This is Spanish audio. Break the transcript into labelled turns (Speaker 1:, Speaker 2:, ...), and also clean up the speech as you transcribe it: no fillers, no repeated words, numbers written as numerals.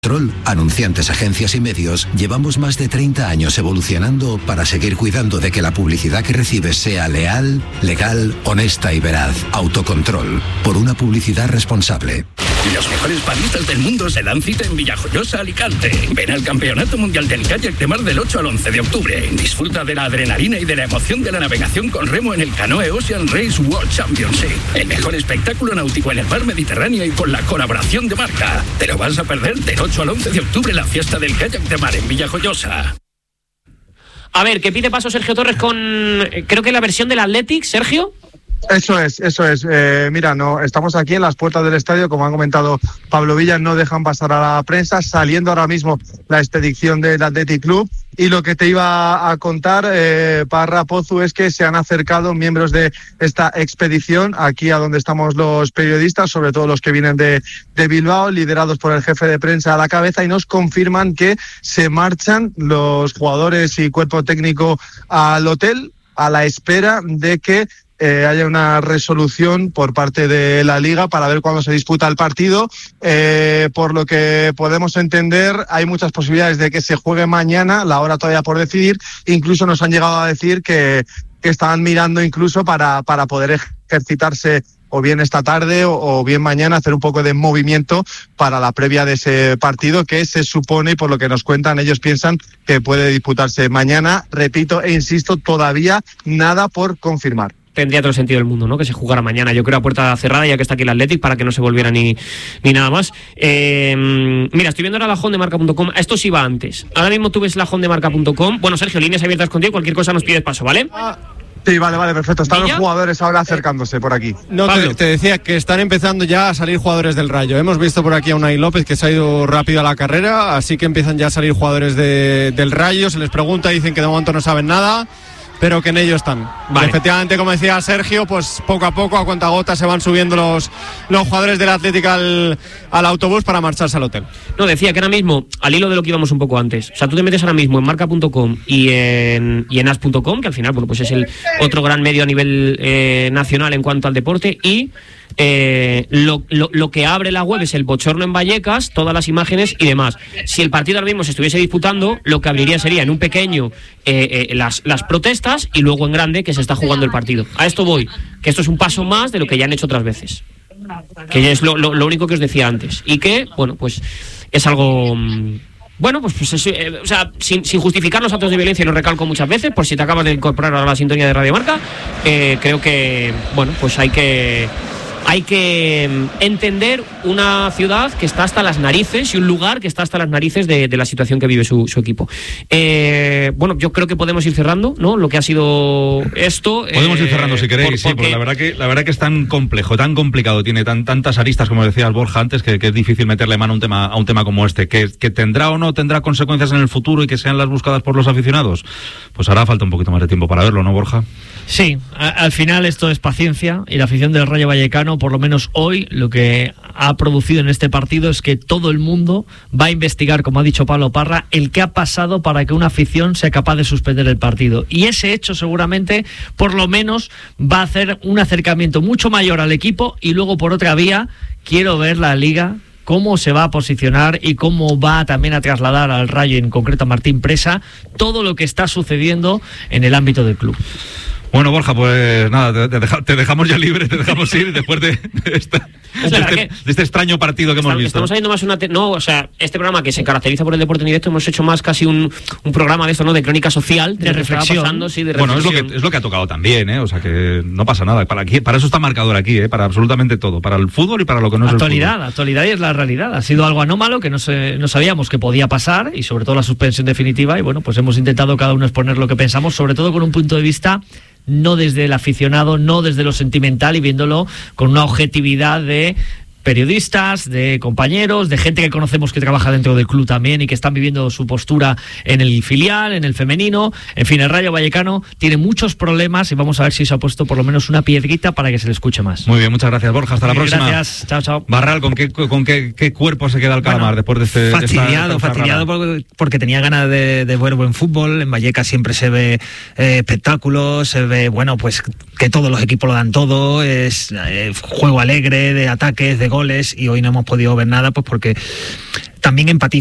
Speaker 1: Troll, anunciantes, agencias y medios, llevamos más de 30 años evolucionando para seguir cuidando de que la publicidad que recibes sea leal, legal, honesta y veraz. Autocontrol, por una publicidad responsable.
Speaker 2: Los mejores paddistas del mundo se dan cita en Villajoyosa, Alicante. Ven al Campeonato Mundial del Kayak de Mar del 8 al 11 de octubre. Disfruta de la adrenalina y de la emoción de la navegación con remo en el Canoe Ocean Race World Championship. El mejor espectáculo náutico en el mar Mediterráneo y con la colaboración de Marca. Te lo vas a perder del 8 al 11 de octubre, la fiesta del kayak de mar en Villajoyosa.
Speaker 3: A ver, ¿qué pide paso Sergio Torres con, creo que la versión del Athletic, Sergio?
Speaker 4: Eso es. Mira, no, estamos aquí en las puertas del estadio, como han comentado Pablo Villa, no dejan pasar a la prensa, saliendo ahora mismo la expedición del Athletic Club. Y lo que te iba a contar, Parra, Pozu, es que se han acercado miembros de esta expedición aquí a donde estamos los periodistas, sobre todo los que vienen de Bilbao, liderados por el jefe de prensa a la cabeza, y nos confirman que se marchan los jugadores y cuerpo técnico al hotel a la espera de que haya una resolución por parte de la Liga para ver cuándo se disputa el partido. Por lo que podemos entender, hay muchas posibilidades de que se juegue mañana, la hora todavía por decidir. Incluso nos han llegado a decir que estaban mirando incluso para poder ejercitarse o bien esta tarde o bien mañana, hacer un poco de movimiento para la previa de ese partido que se supone, y por lo que nos cuentan, ellos piensan que puede disputarse mañana. Repito e insisto, todavía nada por confirmar.
Speaker 3: Tendría todo el sentido del mundo, ¿no? Que se jugara mañana, yo creo, a puerta cerrada, ya que está aquí el Athletic, para que no se volviera ni nada más. Mira, estoy viendo ahora la home de marca.com. Esto sí va antes. Ahora mismo tú ves la home de marca.com. Bueno, Sergio, líneas abiertas contigo. Cualquier cosa nos pides paso, ¿vale?
Speaker 4: Sí, vale, perfecto. Están los jugadores ahora acercándose por aquí.
Speaker 5: No, te decía que están empezando ya a salir jugadores del Rayo. Hemos visto por aquí a Unai López, que se ha ido rápido a la carrera, así que empiezan ya a salir jugadores del Rayo. Se les pregunta, dicen que de momento no saben nada, pero que en ello están. Vale. Efectivamente, como decía Sergio, pues poco a poco, a cuentagotas, se van subiendo los jugadores del Athletic al autobús para marcharse al hotel.
Speaker 3: No, decía que ahora mismo, al hilo de lo que íbamos un poco antes, o sea, tú te metes ahora mismo en marca.com y en as.com, que al final, bueno, pues es el otro gran medio a nivel nacional en cuanto al deporte, y lo que abre la web es el bochorno en Vallecas, todas las imágenes y demás. Si el partido ahora mismo se estuviese disputando, lo que abriría sería en un pequeño las protestas, y luego en grande que se está jugando el partido. A esto voy, que esto es un paso más de lo que ya han hecho otras veces, que es lo único que os decía antes, y que, bueno, pues es algo... Bueno, pues o sea, sin justificar los actos de violencia, y lo recalco muchas veces, por si te acabas de incorporar a la sintonía de Radio Marca, creo que, bueno, pues hay que entender una ciudad que está hasta las narices y un lugar que está hasta las narices de la situación que vive su equipo. Bueno, yo creo que podemos ir cerrando, ¿no? Lo que ha sido esto.
Speaker 6: Podemos ir cerrando si queréis, porque la verdad que es tan complejo, tan complicado, tiene tantas aristas, como decía Borja antes, que es difícil meterle mano a un tema como este, que tendrá o no tendrá consecuencias en el futuro y que sean las buscadas por los aficionados. Pues hará falta un poquito más de tiempo para verlo, ¿no, Borja?
Speaker 7: Sí, al final esto es paciencia, y la afición del Rayo Vallecano, por lo menos hoy, lo que ha producido en este partido es que todo el mundo va a investigar, como ha dicho Pablo Parra, el que ha pasado para que una afición sea capaz de suspender el partido. Y ese hecho seguramente, por lo menos, va a hacer un acercamiento mucho mayor al equipo, y luego por otra vía, quiero ver la Liga cómo se va a posicionar y cómo va también a trasladar al Rayo, en concreto a Martín Presa, todo lo que está sucediendo en el ámbito del club.
Speaker 6: Bueno, Borja, pues nada, te dejamos ya libre, te dejamos ir después de este extraño partido que hemos visto.
Speaker 3: Estamos haciendo más este programa, que se caracteriza por el deporte en directo, hemos hecho más casi un programa de esto, ¿no? De crónica social, de reflexión. Pasando, sí, de reflexión.
Speaker 6: Bueno, es lo que ha tocado también, ¿eh? O sea que no pasa nada. Para eso está marcador aquí, para absolutamente todo, para el fútbol y para lo que no es el fútbol.
Speaker 7: Actualidad, y es la realidad. Ha sido algo anómalo que no sabíamos que podía pasar, y sobre todo la suspensión definitiva, y bueno, pues hemos intentado cada uno exponer lo que pensamos, sobre todo con un punto de vista no desde el aficionado, no desde lo sentimental, y viéndolo con una objetividad de periodistas, de compañeros, de gente que conocemos que trabaja dentro del club también y que están viviendo su postura en el filial, en el femenino. En fin, el Rayo Vallecano tiene muchos problemas, y vamos a ver si se ha puesto por lo menos una piedrita para que se le escuche más.
Speaker 6: Muy bien, muchas gracias, Borja, hasta la próxima.
Speaker 7: Gracias, chao.
Speaker 6: Barral, ¿con qué cuerpo se queda el Calamar después de este
Speaker 8: fastidiado porque tenía ganas de ver buen fútbol. En Vallecas siempre se ve espectáculos, se ve, bueno, pues que todos los equipos lo dan todo, es juego alegre, de ataques, de goles, y hoy no hemos podido ver nada, pues porque también empatizo